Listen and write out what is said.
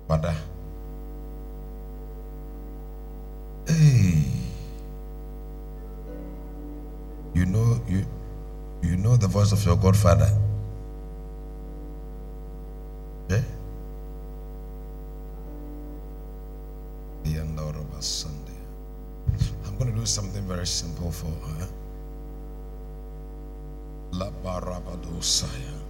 Mother. Hey, you know the voice of your godfather. Yeah. The end of a Sunday. I'm going to do something very simple for her. La Barabadosaya.